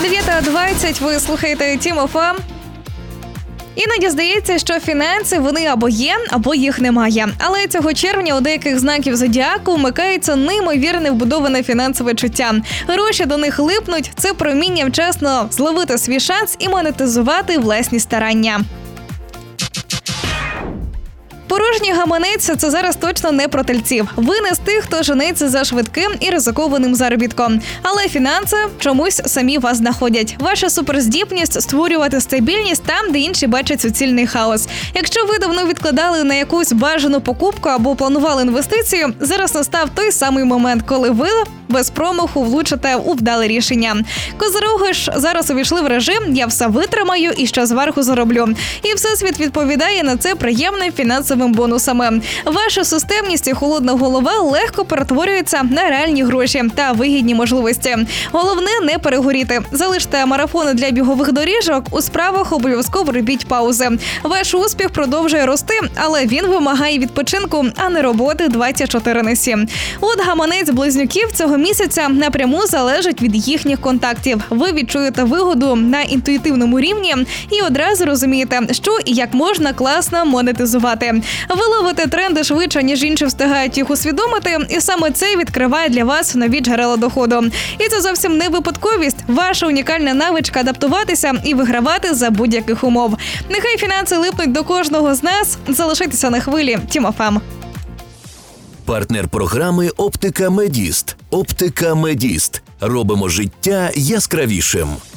9:20, ви слухаєте Тім ФМ. Іноді здається, що фінанси вони або є, або їх немає. Але цього червня у деяких знаків зодіаку вмикається неймовірне вбудоване фінансове чуття. Гроші до них липнуть, це проміння вчасно зловити свій шанс і монетизувати власні старання. Порожній гаманець – це зараз точно не про тельців. Ви не з тих, хто женеться за швидким і ризикованим заробітком. Але фінанси чомусь самі вас знаходять. Ваша суперздібність – створювати стабільність там, де інші бачать суцільний хаос. Якщо ви давно відкладали на якусь бажану покупку або планували інвестицію, зараз настав той самий момент, коли ви без промаху влучите у вдале рішення. Козироги ж зараз увійшли в режим «я все витримаю і що зверху зароблю». І Всесвіт відповідає на це приємним фінансовим бонусами. Ваша системність і холодна голова легко перетворюються на реальні гроші та вигідні можливості. Головне – не перегоріти. Залиште марафони для бігових доріжок, у справах обов'язково робіть паузи. Ваш успіх продовжує рости, але він вимагає відпочинку, а не роботи 24/7. От гаманець близнюків цього місяця напряму залежить від їхніх контактів. Ви відчуєте вигоду на інтуїтивному рівні і одразу розумієте, що і як можна класно монетизувати. Ви ловите тренди швидше, ніж інші встигають їх усвідомити, і саме це відкриває для вас нові джерела доходу. І це зовсім не випадковість. Ваша унікальна навичка адаптуватися і вигравати за будь-яких умов. Нехай фінанси липнуть до кожного з нас. Залишайтеся на хвилі. Тім ФМ. Партнер програми «Оптика Медіст». «Оптика Медіст». Робимо життя яскравішим.